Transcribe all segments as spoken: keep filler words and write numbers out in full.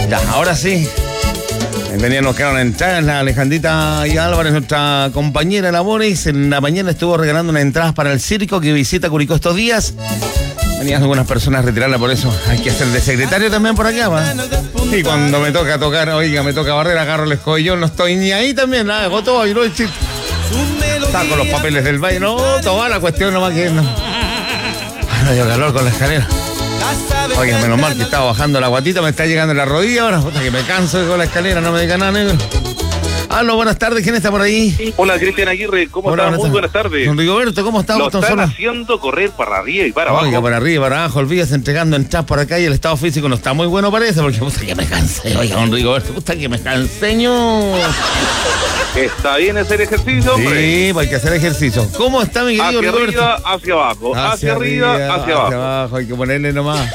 Ya, ahora sí. Venían, nos quedaron entradas. La Alejandrita y Álvarez, nuestra compañera de labores, en la mañana estuvo regalando unas entradas para el circo que visita Curicó estos días. Venían algunas personas a retirarla, por eso hay que hacer de secretario también por acá, ¿va? Y cuando me toca tocar, oiga, me toca barrer, agarro el escollón, no estoy ni ahí también, nada, hago todo, y no el chiste. Saco los papeles del baile, no, toda la cuestión nomás que no. Ahora dio calor con la escalera. Oiga, menos mal que estaba bajando la guatita, me está llegando en la rodilla ahora, puta que me canso con la escalera, no me diga nada, negro. Aló, buenas tardes, ¿quién está por ahí? Hola, Cristian Aguirre, ¿cómo estás? Muy buenas tardes. Don Rigoberto, ¿cómo está? Lo están solo? haciendo correr para arriba y para abajo. Oiga, para arriba y para abajo, olvídese entregando entradas por acá y el estado físico no está muy bueno parece, porque puta que me cansé, oiga, don Rigoberto, puta que me canseño. ¿Está bien hacer ejercicio, hombre? Sí, hay que hacer ejercicio. ¿Cómo está, mi querido hacia Rigoberto? Hacia arriba, hacia abajo, hacia, hacia arriba, hacia, hacia abajo. Hacia abajo, hay que ponerle nomás.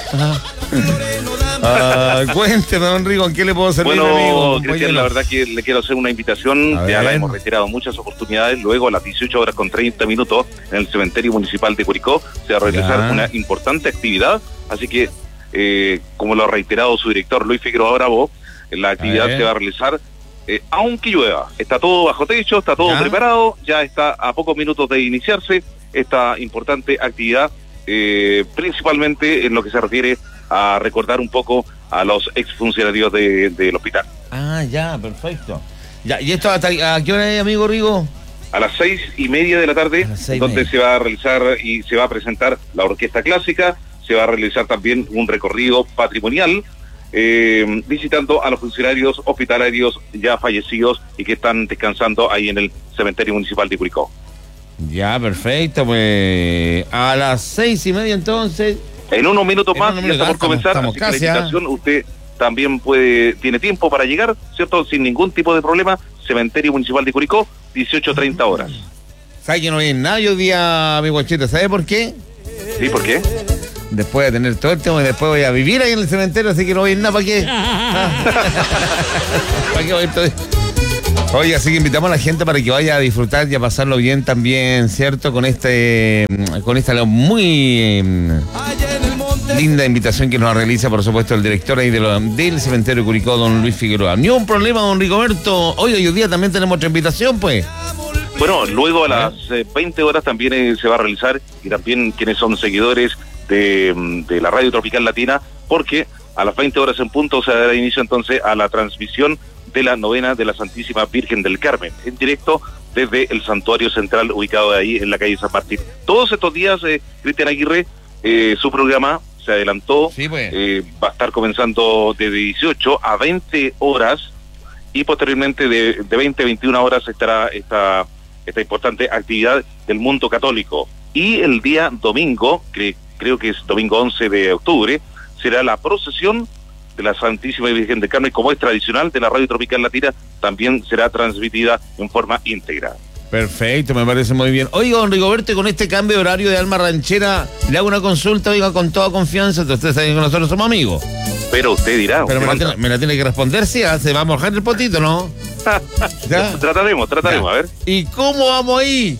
Ah, cuénteme, don Rigo, ¿en qué le puedo servir, bueno, amigo? Cristian, la verdad que le quiero hacer una invitación. A ya ver. La hemos retirado muchas oportunidades. Luego, a las dieciocho horas con treinta minutos, en el cementerio municipal de Curicó, se va a realizar ya. una importante actividad. Así que, eh, como lo ha reiterado su director, Luis Figueroa Bravo, la actividad se va a realizar, eh, aunque llueva. Está todo bajo techo, está todo ¿Ya? preparado, ya está a pocos minutos de iniciarse esta importante actividad, eh, principalmente en lo que se refiere a recordar un poco a los exfuncionarios de, del hospital. Ah, ya, perfecto. Ya, ¿y esto hasta a qué hora es, amigo Rigo? A las seis y media de la tarde, donde se va a realizar y se va a presentar la orquesta clásica, se va a realizar también un recorrido patrimonial, eh, visitando a los funcionarios hospitalarios ya fallecidos y que están descansando ahí en el cementerio municipal de Curicó. Ya, perfecto, pues a las seis y media entonces... En unos minutos más, ya está por comenzar, así que la invitación, usted también puede, tiene tiempo para llegar, ¿cierto? Sin ningún tipo de problema, Cementerio Municipal de Curicó, dieciocho treinta horas. ¿Sabe que no hay nada hoy día, mi guachito? ¿Sabe por qué? ¿Sí, por qué? Después de tener todo el tiempo y después voy a vivir ahí en el cementerio, así que no voy a ir nada, ¿para qué? ¿Para qué voy a ir todo? Oye, así que invitamos a la gente para que vaya a disfrutar y a pasarlo bien también, ¿cierto? Con este, con esta muy eh, linda invitación que nos realiza, por supuesto, el director ahí de lo, del cementerio Curicó, don Luis Figueroa. Ni un problema, don Rigoberto. Hoy, hoy día también tenemos otra invitación, pues. Bueno, luego a las eh, veinte horas también eh, se va a realizar, y también quienes son seguidores de, de la Radio Tropical Latina, porque a las veinte horas en punto se dará inicio entonces a la transmisión de la novena de la Santísima Virgen del Carmen, en directo desde el santuario central ubicado ahí en la calle San Martín. Todos estos días, eh, Cristian Aguirre, eh, su programa se adelantó, sí, pues. eh, va a estar comenzando de dieciocho a veinte horas y posteriormente de, de veinte a veintiuna horas estará esta, esta importante actividad del mundo católico. Y el día domingo, que creo que es domingo once de octubre, será la procesión de la Santísima Virgen del Carmen, como es tradicional de la Radio Tropical Latina, también será transmitida en forma íntegra. Perfecto, me parece muy bien. Oiga, don Rigoberto, con este cambio de horario de Alma Ranchera, le hago una consulta, oiga, con toda confianza, ustedes saben que nosotros somos amigos. Pero usted dirá. Pero me la, tiene, me la tiene que responder, sí, se va a mojar el potito, ¿no? trataremos, trataremos, ya. A ver. ¿Y cómo vamos ahí?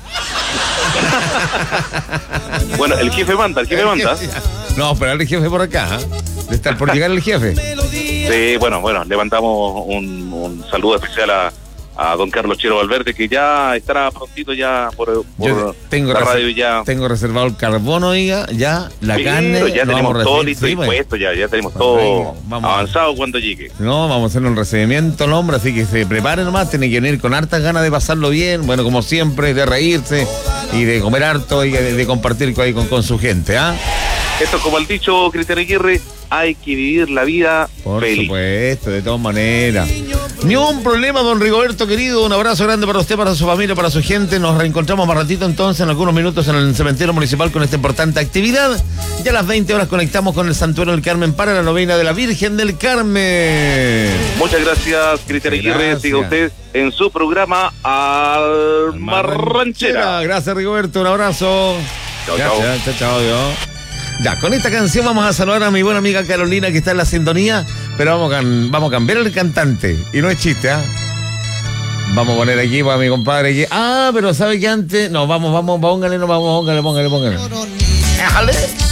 Bueno, el jefe manda, el jefe el manda. Jefe, no, pero el jefe por acá, ¿eh? De estar por llegar el jefe. Sí, bueno, bueno, le mandamos un, un saludo especial a, a don Carlos Chero Valverde, que ya estará prontito ya por, por tengo la radio ya. Tengo reservado el carbono, oiga, ya, la sí, carne. Ya tenemos todo listo y puesto, ya, ya tenemos pues todo vamos, avanzado cuando llegue. No, vamos a hacer un recibimiento, el hombre, así que se prepare nomás, tiene que venir con hartas ganas de pasarlo bien, bueno, como siempre, de reírse y de comer harto y de, de compartir con, con, con su gente, ¿ah? ¿eh? Esto es como el dicho, Cristian Aguirre, hay que vivir la vida por feliz. Supuesto, de todas maneras. Ni un problema, don Rigoberto, querido. Un abrazo grande para usted, para su familia, para su gente. Nos reencontramos más ratito entonces, en algunos minutos, en el cementerio municipal con esta importante actividad. Ya a las veinte horas conectamos con el Santuario del Carmen para la novena de la Virgen del Carmen. Muchas gracias, Cristian Aguirre. Siga usted en su programa Alma Ranchera. Gracias, Rigoberto. Un abrazo. Chao, chao. Chao, chao, chao. Ya, con esta canción vamos a saludar a mi buena amiga Carolina, que está en la sintonía, pero vamos a, vamos a cambiar el cantante. Y no es chiste, ¿ah? ¿eh? Vamos a poner aquí para mi compadre aquí. Ah, pero ¿sabe que antes? No, vamos, vamos, póngale, no, vamos, póngale, póngale, póngale. Déjale.